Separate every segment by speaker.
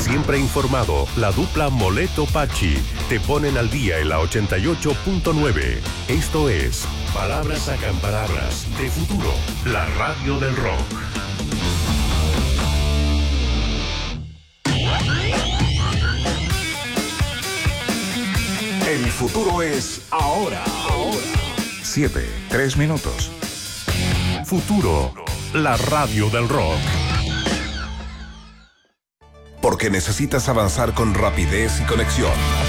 Speaker 1: Siempre informado, la dupla Moleto-Pachi te ponen al día en la 88.9. Esto es Palabras Sacan Palabras de Futuro, la radio del rock.
Speaker 2: El futuro es ahora. 7:03 minutos.
Speaker 1: Futuro, la radio del rock.
Speaker 2: Porque necesitas avanzar con rapidez y conexión.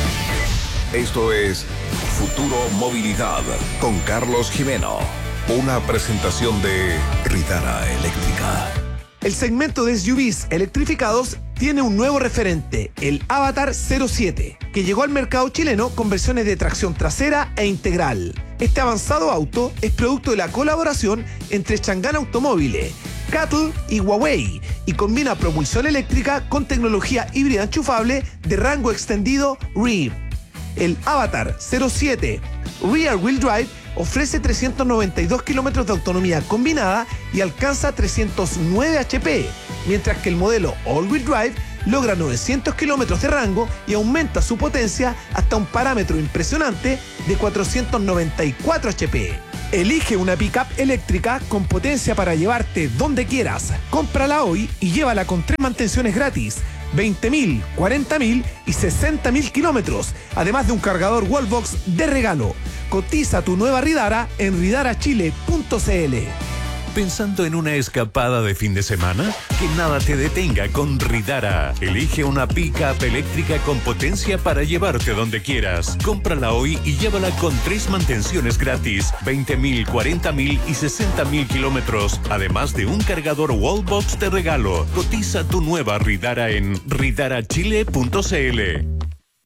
Speaker 2: Esto es Futuro Movilidad con Carlos Jimeno. Una presentación de Ridara Eléctrica.
Speaker 3: El segmento de SUVs electrificados tiene un nuevo referente, el Avatar 07, que llegó al mercado chileno con versiones de tracción trasera e integral. Este avanzado auto es producto de la colaboración entre Chang'an Automóviles, CATL y Huawei, y combina propulsión eléctrica con tecnología híbrida enchufable de rango extendido REEV. El Avatar 07 Rear Wheel Drive ofrece 392 kilómetros de autonomía combinada y alcanza 309 HP, mientras que el modelo All Wheel Drive logra 900 kilómetros de rango y aumenta su potencia hasta un parámetro impresionante de 494 HP. Elige una pickup eléctrica con potencia para llevarte donde quieras. Cómprala hoy y llévala con 3 mantenciones gratis, 20.000, 40.000 y 60.000 kilómetros, además de un cargador Wallbox de regalo. Cotiza tu nueva Ridara en ridarachile.cl.
Speaker 1: ¿Pensando en una escapada de fin de semana? Que nada te detenga con Ridara. Elige una pick-up eléctrica con potencia para llevarte donde quieras. Cómprala hoy y llévala con 3 mantenciones gratis, 20.000, 40.000 y 60.000 kilómetros, además de un cargador Wallbox de regalo. Cotiza tu nueva Ridara en ridarachile.cl.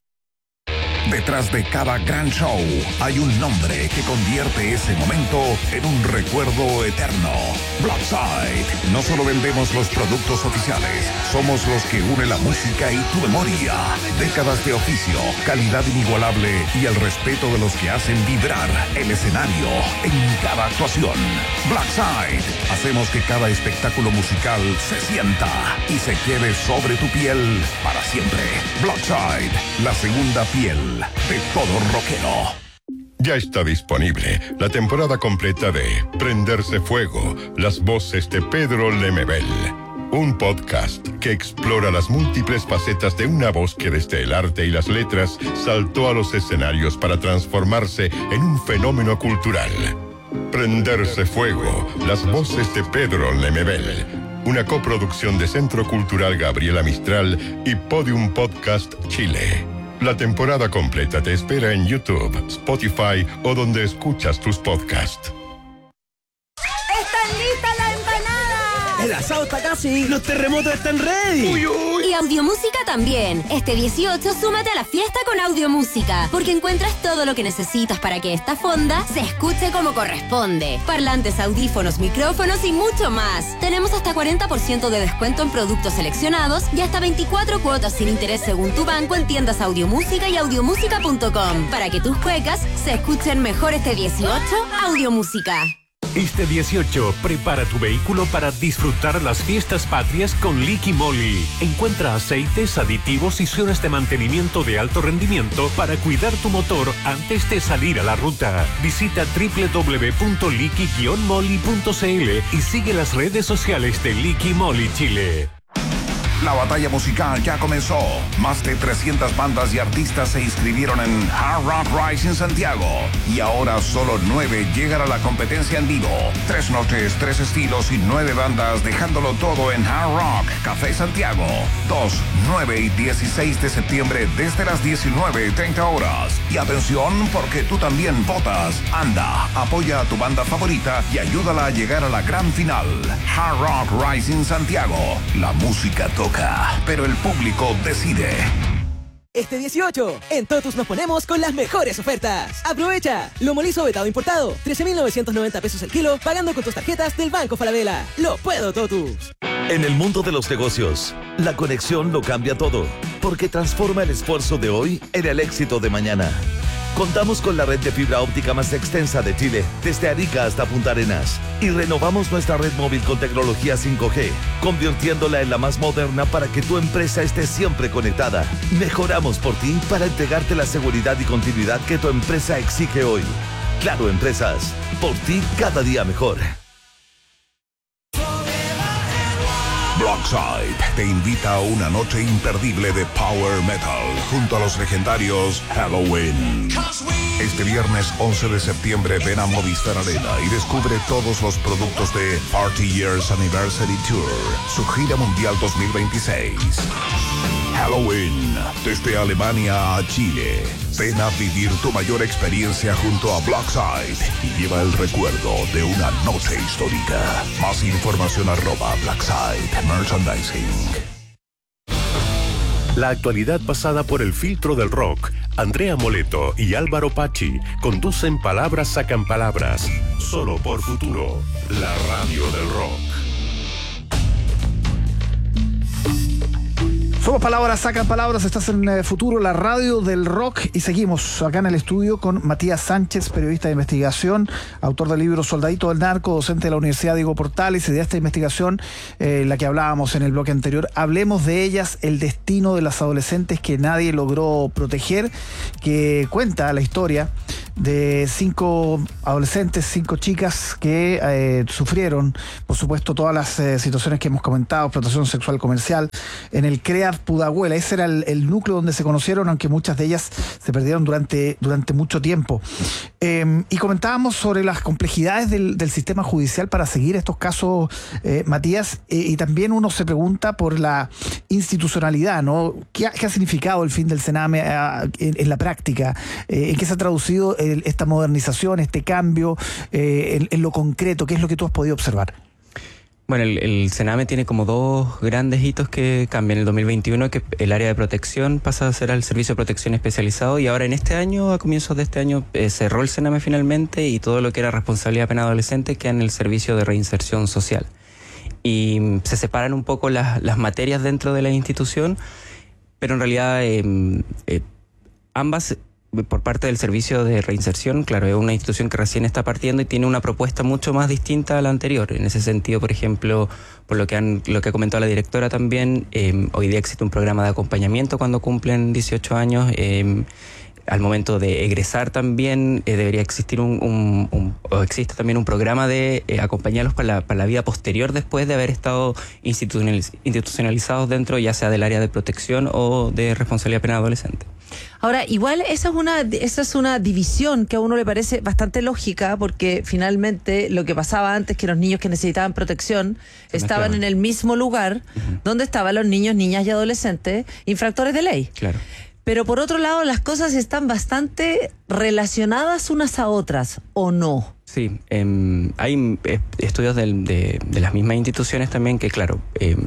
Speaker 2: Detrás de cada gran show hay un nombre que convierte ese momento en un recuerdo eterno. Blackside. No solo vendemos los productos oficiales, somos los que une la música y tu memoria. Décadas de oficio, calidad inigualable y el respeto de los que hacen vibrar el escenario en cada actuación. Blackside. Hacemos que cada espectáculo musical se sienta y se quede sobre tu piel para siempre. Blackside, la segunda piel de todo rockero.
Speaker 4: Ya está disponible la temporada completa de Prenderse Fuego, las voces de Pedro Lemebel. Un podcast que explora las múltiples facetas de una voz que desde el arte y las letras saltó a los escenarios para transformarse en un fenómeno cultural. Prenderse Fuego, las voces de Pedro Lemebel. Una coproducción de Centro Cultural Gabriela Mistral y Podium Podcast Chile. La temporada completa te espera en YouTube, Spotify o donde escuchas tus podcasts.
Speaker 5: ¡Están listas las empanadas!
Speaker 6: El asado está casi. Los terremotos están ready.
Speaker 5: ¡Uy, uy! Y Audiomúsica también. Este 18 súmate a la fiesta con Audiomúsica, porque encuentras todo lo que necesitas para que esta fonda se escuche como corresponde. Parlantes, audífonos, micrófonos y mucho más. Tenemos hasta 40% de descuento en productos seleccionados y hasta 24 cuotas sin interés según tu banco en tiendas Audiomúsica y audiomusica.com. Para que tus cuecas se escuchen mejor este 18, Audiomúsica.
Speaker 1: Este 18, prepara tu vehículo para disfrutar las fiestas patrias con Liqui Moly. Encuentra aceites, aditivos y zonas de mantenimiento de alto rendimiento para cuidar tu motor antes de salir a la ruta. Visita www.liqui-moly.cl y sigue las redes sociales de Liqui Moly Chile.
Speaker 2: La batalla musical ya comenzó. Más de 300 bandas y artistas se inscribieron en Hard Rock Rising Santiago. Y ahora solo 9 llegan a la competencia en vivo. 3 noches, 3 estilos y 9 bandas, dejándolo todo en Hard Rock Café Santiago. 2, 9 y 16 de septiembre desde las 19:30 horas. Y atención, porque tú también votas. Anda, apoya a tu banda favorita y ayúdala a llegar a la gran final. Hard Rock Rising Santiago. La música toca, pero el público decide.
Speaker 6: Este 18, en Totus nos ponemos con las mejores ofertas. ¡Aprovecha! Lomo liso vetado importado, 13.990 pesos el kilo, pagando con tus tarjetas del Banco Falabella. ¡Lo puedo, Totus!
Speaker 7: En el mundo de los negocios, la conexión lo cambia todo, porque transforma el esfuerzo de hoy en el éxito de mañana. Contamos con la red de fibra óptica más extensa de Chile, desde Arica hasta Punta Arenas. Y renovamos nuestra red móvil con tecnología 5G, convirtiéndola en la más moderna para que tu empresa esté siempre conectada. Mejoramos por ti para entregarte la seguridad y continuidad que tu empresa exige hoy. Claro Empresas, por ti cada día mejor.
Speaker 2: Blockside te invita a una noche imperdible de Power Metal junto a los legendarios Halloween. Este viernes 11 de septiembre ven a Movistar Arena y descubre todos los productos de Party Years Anniversary Tour, su gira mundial 2026. Halloween, desde Alemania a Chile. Ven a vivir tu mayor experiencia junto a Blockside y lleva el recuerdo de una noche histórica. Más información @Blockside Merchandising.
Speaker 1: La actualidad pasada por el filtro del rock. Andrea Moleto y Álvaro Pachi conducen Palabras Sacan Palabras. Solo por Futuro, la radio del rock.
Speaker 8: Somos Palabras Sacan Palabras, estás en Futuro, la radio del rock, y seguimos acá en el estudio con Matías Sánchez, periodista de investigación, autor del libro Soldadito del Narco, docente de la Universidad Diego Portales, y de esta investigación, la que hablábamos en el bloque anterior. Hablemos de ellas, el destino de las adolescentes que nadie logró proteger, que cuenta la historia de 5 adolescentes, 5 chicas que sufrieron, por supuesto, todas las situaciones que hemos comentado, explotación sexual comercial, en el CREAD Pudahuela. Ese era el núcleo donde se conocieron, aunque muchas de ellas se perdieron durante mucho tiempo. Y comentábamos sobre las complejidades del sistema judicial para seguir estos casos, Matías, y también uno se pregunta por la institucionalidad, ¿no? ¿Qué ha significado el fin del Sename en la práctica? ¿En qué se ha traducido esta modernización, este cambio, en lo concreto? ¿Qué es lo que tú has podido observar?
Speaker 9: Bueno, el Sename tiene como 2 grandes hitos que cambian. En el 2021, que el área de protección pasa a ser al servicio de protección especializado, y ahora en este año, a comienzos de este año, cerró el Sename finalmente, y todo lo que era responsabilidad penal adolescente queda en el servicio de reinserción social. Y se separan un poco las materias dentro de la institución, pero en realidad ambas, por parte del servicio de reinserción, claro, es una institución que recién está partiendo y tiene una propuesta mucho más distinta a la anterior. En ese sentido, por ejemplo, por lo que ha comentado la directora también, hoy día existe un programa de acompañamiento cuando cumplen 18 años. Al momento de egresar también debería existir o existe también un programa de acompañarlos para la vida posterior, después de haber estado institucionalizados dentro, ya sea del área de protección o de responsabilidad penal adolescente.
Speaker 10: Ahora, igual esa es una división que a uno le parece bastante lógica, porque finalmente lo que pasaba antes, que los niños que necesitaban protección estaban en el mismo lugar donde estaban los niños, niñas y adolescentes infractores de ley. Claro. Pero por otro lado, las cosas están bastante relacionadas unas a otras, ¿o no?
Speaker 9: Sí, hay estudios de las mismas instituciones también que, claro,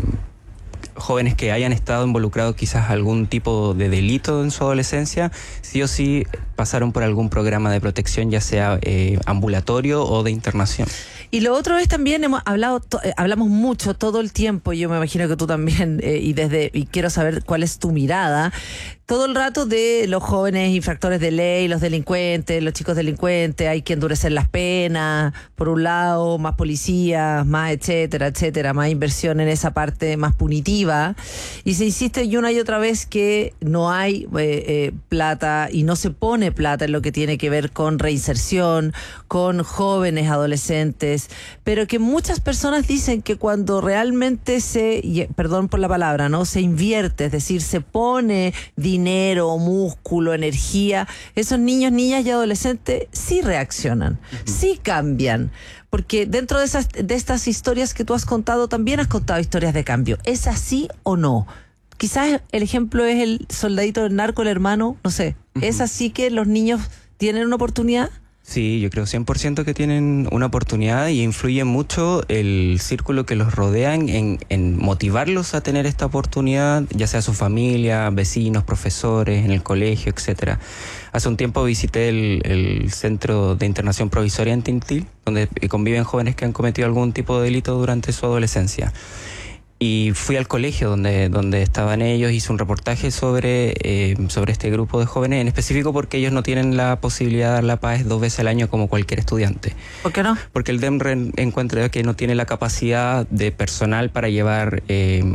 Speaker 9: jóvenes que hayan estado involucrados quizás algún tipo de delito en su adolescencia, sí o sí pasaron por algún programa de protección, ya sea ambulatorio o de internación.
Speaker 10: Y lo otro es también, hablamos mucho todo el tiempo, yo me imagino que tú también, y quiero saber cuál es tu mirada, todo el rato de los jóvenes infractores de ley, los delincuentes, los chicos delincuentes, hay que endurecer las penas, por un lado, más policías, más etcétera, más inversión en esa parte más punitiva, y se insiste una y otra vez que no hay plata y no se pone plata en lo que tiene que ver con reinserción, con jóvenes adolescentes, pero que muchas personas dicen que cuando realmente perdón por la palabra, ¿no?, se invierte, es decir, se pone dinero, músculo, energía, esos niños, niñas y adolescentes sí reaccionan, sí cambian, porque dentro de estas historias que tú has contado, también has contado historias de cambio. ¿Es así o no? Quizás el ejemplo es el soldadito del narco, el hermano, no sé. ¿Es así que los niños tienen una oportunidad?
Speaker 9: Sí, yo creo 100% que tienen una oportunidad, y influye mucho el círculo que los rodea en motivarlos a tener esta oportunidad, ya sea su familia, vecinos, profesores, en el colegio, etcétera. Hace un tiempo visité el Centro de Internación Provisoria en Tintil, donde conviven jóvenes que han cometido algún tipo de delito durante su adolescencia. y fui al colegio donde estaban ellos, hice un reportaje sobre este grupo de jóvenes, en específico porque ellos no tienen la posibilidad de dar la PAES 2 veces al año como cualquier estudiante.
Speaker 10: ¿Por qué no?
Speaker 9: Porque el DEMRE encuentra que no tiene la capacidad de personal para llevar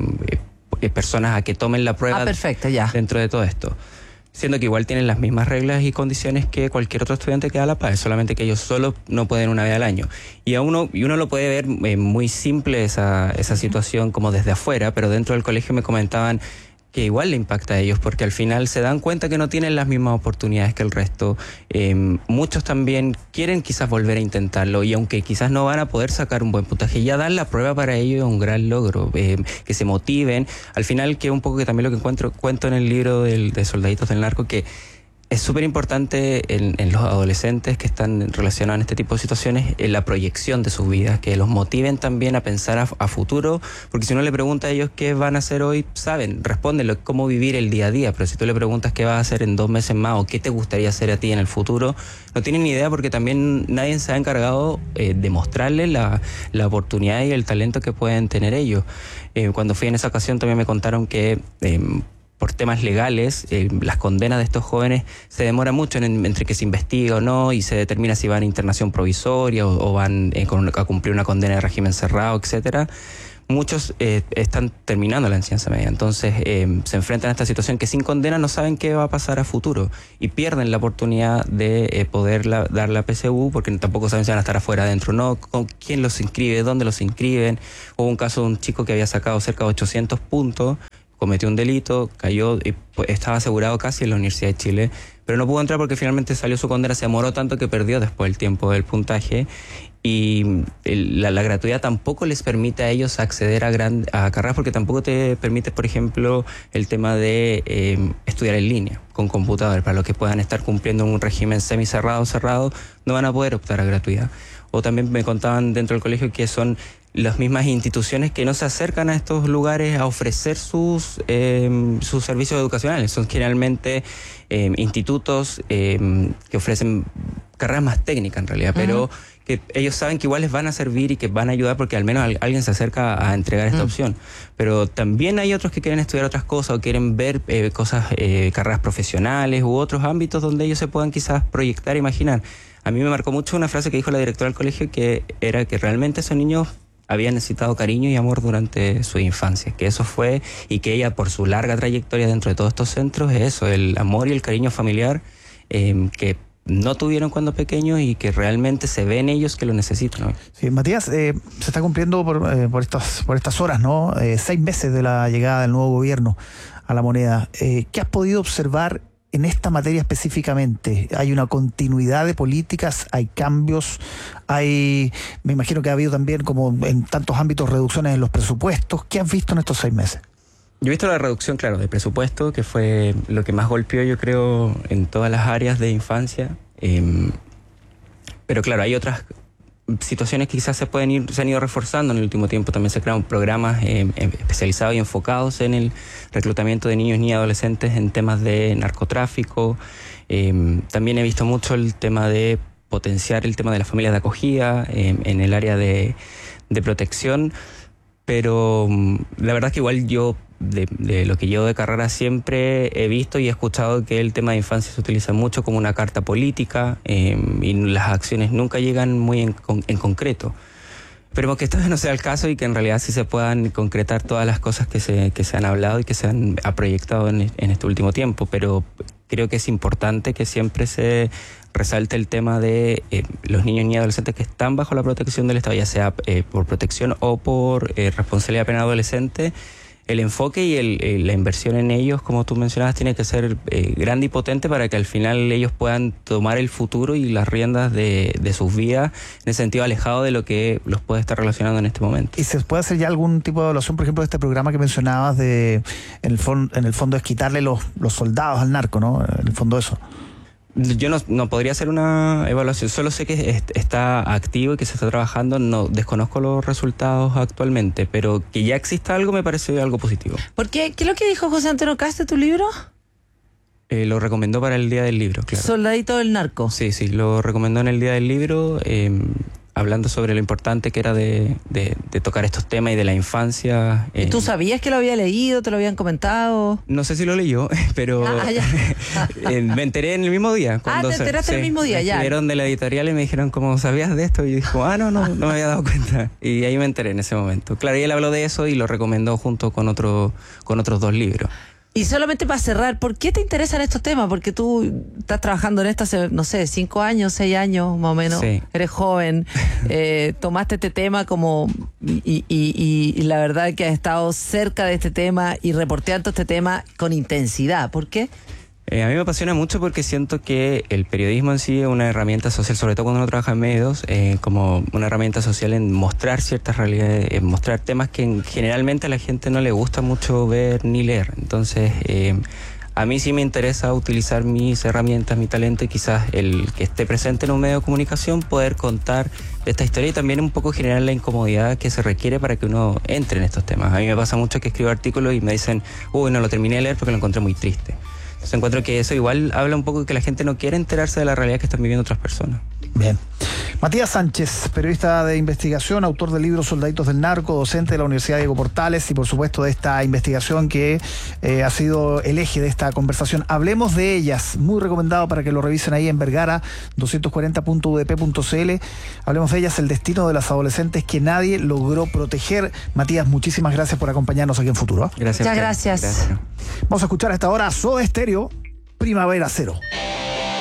Speaker 9: personas a que tomen la prueba
Speaker 10: perfecto, ya.
Speaker 9: dentro de todo esto. Siendo que igual tienen las mismas reglas y condiciones que cualquier otro estudiante que da la PAES, solamente que ellos solo no pueden una vez al año. Y uno lo puede ver muy simple esa situación como desde afuera, pero dentro del colegio me comentaban que igual le impacta a ellos, porque al final se dan cuenta que no tienen las mismas oportunidades que el resto. Muchos también quieren quizás volver a intentarlo, y aunque quizás no van a poder sacar un buen puntaje, ya dar la prueba para ellos es un gran logro, que se motiven. Al final, que un poco que también lo que cuento en el libro de Soldaditos del Narco, que es súper importante en los adolescentes que están relacionados en este tipo de situaciones, en la proyección de sus vidas, que los motiven también a pensar a futuro, porque si uno le pregunta a ellos qué van a hacer hoy, saben, responden cómo vivir el día a día, pero si tú le preguntas qué vas a hacer en 2 meses más o qué te gustaría hacer a ti en el futuro, no tienen ni idea, porque también nadie se ha encargado de mostrarles la oportunidad y el talento que pueden tener ellos. Cuando fui en esa ocasión también me contaron que por temas legales, las condenas de estos jóvenes se demora mucho entre que se investiga o no, y se determina si van a internación provisoria o van a cumplir una condena de régimen cerrado, etcétera. Muchos están terminando la enseñanza media, entonces se enfrentan a esta situación que sin condena no saben qué va a pasar a futuro y pierden la oportunidad de poder dar la PSU, porque tampoco saben si van a estar afuera, adentro, no, con quién los inscribe, dónde los inscriben. Hubo un caso de un chico que había sacado cerca de 800 puntos, cometió un delito, cayó y estaba asegurado casi en la Universidad de Chile, pero no pudo entrar porque finalmente salió su condena, se demoró tanto que perdió después el tiempo del puntaje, y la gratuidad tampoco les permite a ellos acceder a carreras, porque tampoco te permite, por ejemplo, el tema de estudiar en línea con computador. Para los que puedan estar cumpliendo un régimen semicerrado o cerrado, no van a poder optar a gratuidad. O también me contaban dentro del colegio que son las mismas instituciones que no se acercan a estos lugares a ofrecer sus servicios educacionales. Son generalmente institutos que ofrecen carreras más técnicas en realidad, pero que ellos saben que igual les van a servir y que van a ayudar porque al menos alguien se acerca a entregar esta opción. Pero también hay otros que quieren estudiar otras cosas o quieren ver carreras profesionales u otros ámbitos donde ellos se puedan quizás proyectar e imaginar. A mí me marcó mucho una frase que dijo la directora del colegio, que era que realmente esos niños habían necesitado cariño y amor durante su infancia, que eso fue, y que ella por su larga trayectoria dentro de todos estos centros, es eso, el amor y el cariño familiar que no tuvieron cuando pequeños y que realmente se ven ellos que lo necesitan, ¿no?
Speaker 8: Sí, Matías, se está cumpliendo por estas horas, ¿no? 6 meses de la llegada del nuevo gobierno a la Moneda. ¿Qué has podido observar en esta materia específicamente? ¿Hay una continuidad de políticas? ¿Hay cambios? Me imagino que ha habido también, como en tantos ámbitos, reducciones en los presupuestos. ¿Qué has visto en estos 6 meses?
Speaker 9: Yo he visto la reducción, claro, de presupuesto, que fue lo que más golpeó, yo creo, en todas las áreas de infancia. Pero claro, hay otras situaciones que quizás se han ido reforzando en el último tiempo. También se crearon programas especializados y enfocados en el reclutamiento de niños y adolescentes en temas de narcotráfico. También he visto mucho el tema de potenciar el tema de las familias de acogida en el área de protección. Pero la verdad es que igual yo, de lo que llevo de carrera, siempre he visto y he escuchado que el tema de infancia se utiliza mucho como una carta política y las acciones nunca llegan muy en concreto. Esperemos que esta vez no sea el caso y que en realidad sí se puedan concretar todas las cosas que se han hablado y que se han proyectado en este último tiempo, pero creo que es importante que siempre se resalte el tema de los niños y adolescentes que están bajo la protección del Estado, ya sea por protección o por responsabilidad penal adolescente. El enfoque y la inversión en ellos, como tú mencionabas, tiene que ser grande y potente para que al final ellos puedan tomar el futuro y las riendas de sus vidas, en el sentido alejado de lo que los puede estar relacionando en este momento.
Speaker 8: ¿Y se puede hacer ya algún tipo de evaluación, por ejemplo, de este programa que mencionabas en el fondo es quitarle los soldados al narco, ¿no? En el fondo eso.
Speaker 9: Yo no podría hacer una evaluación, solo sé que está activo y que se está trabajando, no desconozco los resultados actualmente, pero que ya exista algo me parece algo positivo.
Speaker 10: ¿Por qué? ¿Qué es lo que dijo José Antonio Cast de tu libro?
Speaker 9: Lo recomendó para el Día del Libro, claro.
Speaker 10: Soldadito del Narco.
Speaker 9: Sí, lo recomendó en el Día del Libro. hablando sobre lo importante que era de tocar estos temas y de la infancia.
Speaker 10: ¿Y tú sabías que lo había leído? ¿Te lo habían comentado?
Speaker 9: No sé si lo leyó, pero me enteré en el mismo día.
Speaker 10: Te enteraste el mismo día, ya.
Speaker 9: Me escribieron de la editorial y me dijeron, ¿cómo sabías de esto? Y dijo, no me había dado cuenta. Y ahí me enteré en ese momento. Claro, y él habló de eso y lo recomendó junto con otros 2 libros.
Speaker 10: Y solamente para cerrar, ¿por qué te interesan estos temas? Porque tú estás trabajando en esto hace, no sé, 5 años, 6 años más o menos. Sí. Eres joven, tomaste este tema como... Y la verdad que has estado cerca de este tema y reporteando este tema con intensidad. ¿Por qué?
Speaker 9: A mí me apasiona mucho porque siento que el periodismo en sí es una herramienta social, sobre todo cuando uno trabaja en medios, como una herramienta social en mostrar ciertas realidades, en mostrar temas que generalmente a la gente no le gusta mucho ver ni leer. Entonces, a mí sí me interesa utilizar mis herramientas, mi talento y quizás el que esté presente en un medio de comunicación, poder contar esta historia y también un poco generar la incomodidad que se requiere para que uno entre en estos temas. A mí me pasa mucho que escribo artículos y me dicen, no lo terminé de leer porque lo encontré muy triste. Entonces encuentro que eso igual habla un poco de que la gente no quiere enterarse de la realidad que están viviendo otras personas.
Speaker 8: Bien. Matías Sánchez, periodista de investigación, autor del libro Soldaditos del Narco, docente de la Universidad Diego Portales y por supuesto de esta investigación que ha sido el eje de esta conversación. Hablemos de ellas, muy recomendado para que lo revisen ahí en Vergara 240.udp.cl. Hablemos de ellas, el destino de las adolescentes que nadie logró proteger. Matías, muchísimas gracias por acompañarnos aquí en Futuro.
Speaker 10: Gracias. Muchas gracias.
Speaker 8: Vamos a escuchar a esta hora Soda Stereo, Primavera Cero.